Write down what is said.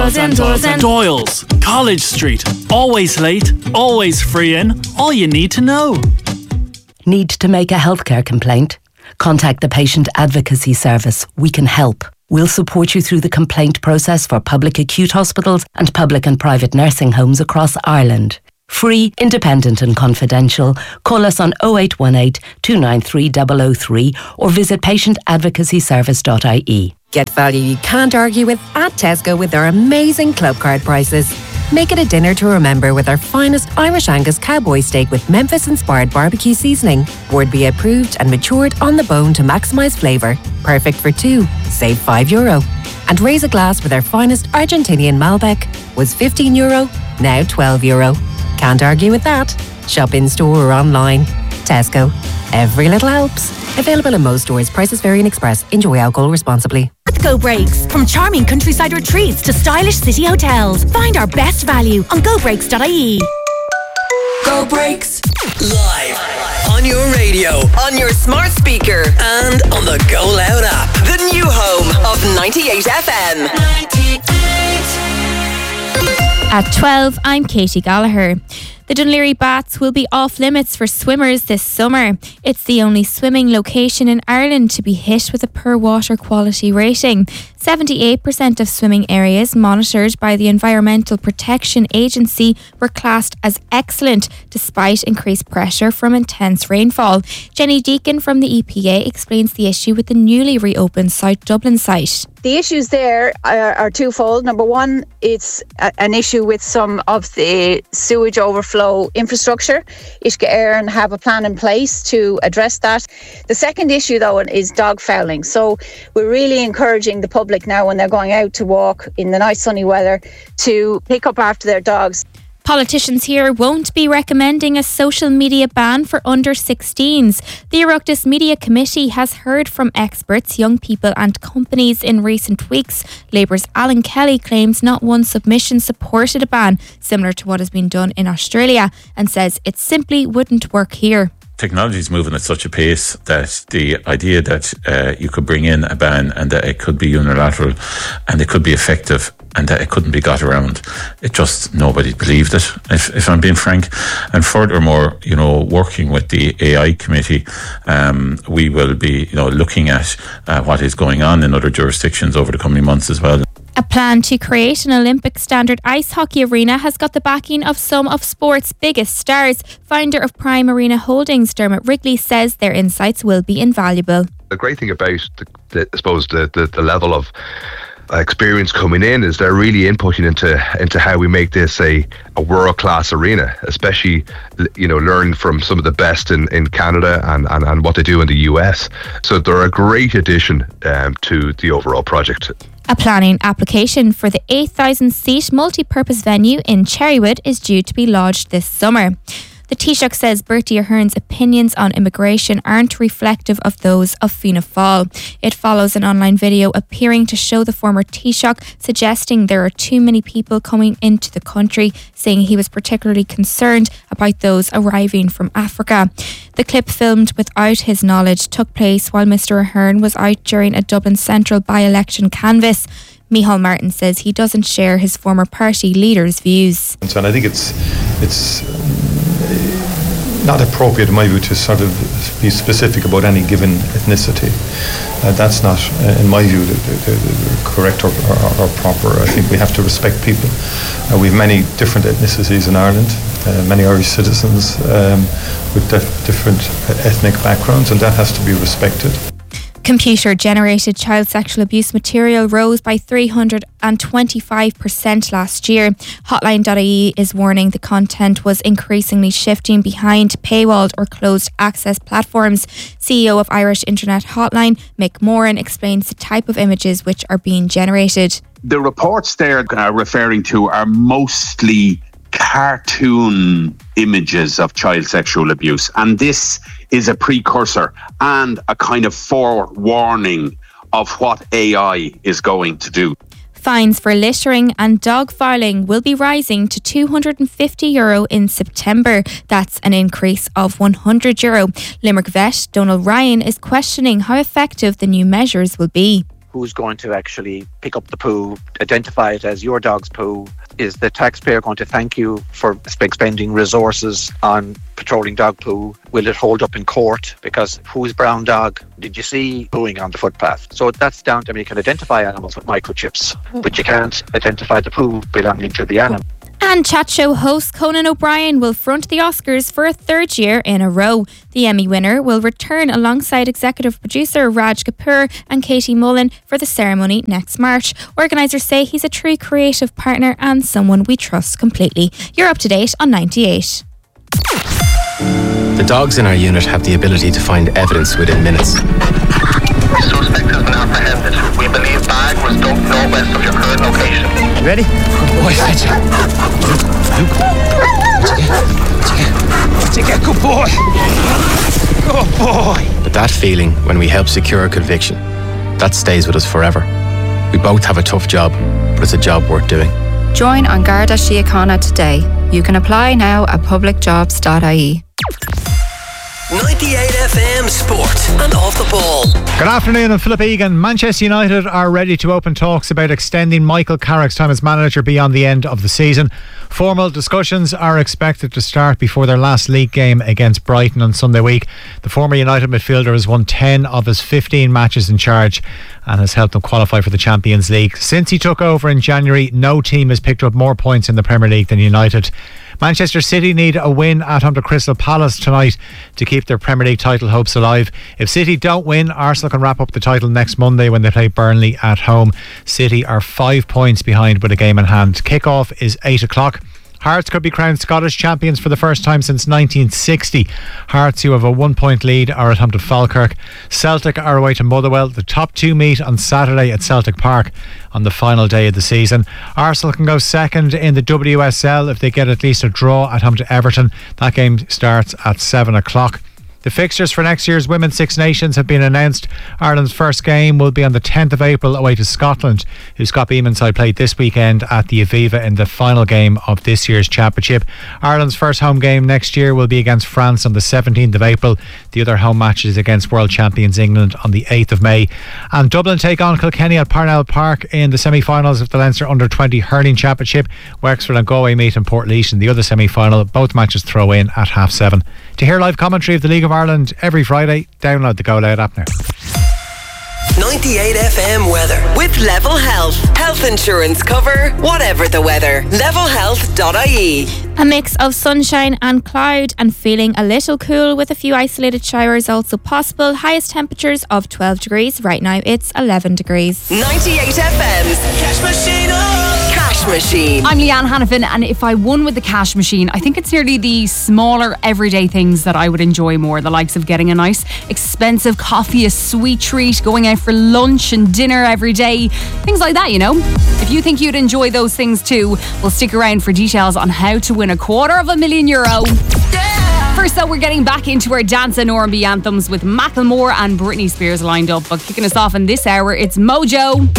Doyle's, College Street. Always late, always free in. All you need to know. Need to make a healthcare complaint? Contact the Patient Advocacy Service. We can help. We'll support you through the complaint process for public acute hospitals and public and private nursing homes across Ireland. Free, independent and confidential. Call us on 0818 293 003 or visit patientadvocacyservice.ie. Get value you can't argue with at Tesco with their amazing club card prices. Make it a dinner to remember with our finest Irish Angus cowboy steak with Memphis-inspired barbecue seasoning. Board be approved and matured on the bone to maximise flavour. Perfect for two. Save €5. And raise a glass with our finest Argentinian Malbec. Was €15, now €12. Can't argue with that. Shop in store or online. Tesco. Every little helps. Available in most stores. Prices vary in Express. Enjoy alcohol responsibly. Go Breaks. From charming countryside retreats to stylish city hotels. Find our best value on gobreaks.ie. Go Breaks. Live. On your radio. On your smart speaker. And on the Go Loud app. The new home of 98 FM. 98. At 12, I'm Katie Gallagher. The Dunleary Baths will be off limits for swimmers this summer. It's the only swimming location in Ireland to be hit with a poor water quality rating. 78% of swimming areas monitored by the Environmental Protection Agency were classed as excellent despite increased pressure from intense rainfall. Jenny Deacon from the EPA explains the issue with the newly reopened South Dublin site. The issues there are twofold. Number one, it's an issue with some of the sewage overflow infrastructure. Uisce Éireann have a plan in place to address that. The second issue, though, is dog fouling. So we're really encouraging the public now when they're going out to walk in the nice sunny weather to pick up after their dogs. Politicians here won't be recommending a social media ban for under 16s. The Oireachtas Media Committee has heard from experts, young people and companies in recent weeks. Labour's Alan Kelly claims not one submission supported a ban, similar to what has been done in Australia, and says it simply wouldn't work here. Technology is moving at such a pace that the idea that you could bring in a ban and that it could be unilateral and it could be effective and that it couldn't be got around, it just, nobody believed it, if I'm being frank. And furthermore, working with the AI committee, we will be, looking at what is going on in other jurisdictions over the coming months as well. A plan to create an Olympic standard ice hockey arena has got the backing of some of sport's biggest stars. Founder of Prime Arena Holdings, Dermot Wrigley, says their insights will be invaluable. The great thing about the level of experience coming in is they're really inputting into how we make this a world-class arena, especially learn from some of the best in Canada and what they do in the US. So they're a great addition to the overall project. A planning application for the 8,000-seat multi-purpose venue in Cherrywood is due to be lodged this summer. The Taoiseach says Bertie Ahern's opinions on immigration aren't reflective of those of Fianna Fáil. It follows an online video appearing to show the former Taoiseach suggesting there are too many people coming into the country, saying he was particularly concerned about those arriving from Africa. The clip, filmed without his knowledge, took place while Mr Ahern was out during a Dublin Central by-election canvass. Micheál Martin says he doesn't share his former party leader's views. And I think it's not appropriate in my view to sort of be specific about any given ethnicity. That's not, in my view, the correct or proper. I think we have to respect people. We have many different ethnicities in Ireland, many Irish citizens with different ethnic backgrounds, and that has to be respected. Computer-generated child sexual abuse material rose by 325% last year. Hotline.ie is warning the content was increasingly shifting behind paywalled or closed access platforms. CEO of Irish Internet Hotline, Mick Moran, explains the type of images which are being generated. The reports they're referring to are mostly cartoon images of child sexual abuse, and this is a precursor and a kind of forewarning of what AI is going to do. Fines for littering and dog fouling will be rising to €250 in September. That's an increase of €100. Limerick vet Donald Ryan is questioning how effective the new measures will be. who's going to actually pick up the poo, identify it as your dog's poo? Is the taxpayer going to thank you for expending resources on patrolling dog poo? Will it hold up in court? Because whose brown dog did you see pooing on the footpath? So that's down to me. You can identify animals with microchips, but you can't identify the poo belonging to the animal. And chat show host Conan O'Brien will front the Oscars for a third year in a row. The Emmy winner will return alongside executive producer Raj Kapoor and Katie Mullen for the ceremony next March. Organisers say he's a true creative partner and someone we trust completely. You're up to date on 98. The dogs in our unit have the ability to find evidence within minutes. The suspect has been apprehended. We believe bag was dumped northwest of your current location. Ready? Good boy, fetch it. Luke. What'd you get? Good boy. Good boy. But that feeling when we help secure a conviction, that stays with us forever. We both have a tough job, but it's a job worth doing. Join An Garda Síochána today. You can apply now at publicjobs.ie. 98 FM Sport and Off the Ball. Good afternoon, I'm Philip Egan. Manchester United are ready to open talks about extending Michael Carrick's time as manager beyond the end of the season. Formal discussions are expected to start before their last league game against Brighton on Sunday week. The former United midfielder has won 10 of his 15 matches in charge and has helped them qualify for the Champions League. Since he took over in January, no team has picked up more points in the Premier League than United. Manchester City need a win at home to Crystal Palace tonight to keep their Premier League title hopes alive. If City don't win, Arsenal can wrap up the title next Monday when they play Burnley at home. City are 5 points behind with a game in hand. Kick-off is 8 o'clock. Hearts could be crowned Scottish champions for the first time since 1960. Hearts, who have a 1 point lead, are at home to Falkirk. Celtic are away to Motherwell. The top two meet on Saturday at Celtic Park on the final day of the season. Arsenal can go second in the WSL if they get at least a draw at home to Everton. That game starts at 7 o'clock. The fixtures for next year's Women's Six Nations have been announced. Ireland's first game will be on the 10th of April away to Scotland, who Scott Beeman's side played this weekend at the Aviva in the final game of this year's championship. Ireland's first home game next year will be against France on the 17th of April. The other home match is against world champions England on the 8th of May. And Dublin take on Kilkenny at Parnell Park in the semi-finals of the Leinster Under-20 Hurling Championship. Wexford and Galway meet in Portlaoise in the other semi-final. Both matches throw in at 7:30. To hear live commentary of the League of Ireland every Friday, download the Go Loud app now. 98 FM weather with Level Health. Health insurance cover, whatever the weather. Levelhealth.ie. A mix of sunshine and cloud and feeling a little cool with a few isolated showers also possible. Highest temperatures of 12 degrees. Right now it's 11 degrees. 98 FM's Cash Machine. Cash Machine. I'm Leanne Hannafin, and if I won with the Cash Machine, I think it's nearly the smaller everyday things that I would enjoy more. The likes of getting a nice expensive coffee, a sweet treat, going out for lunch and dinner every day, things like that, you know. If you think you'd enjoy those things too, we'll stick around for details on how to win €250,000. First though, we're getting back into our dance and R&B anthems with Macklemore and Britney Spears lined up, but kicking us off in this hour, it's Mojo.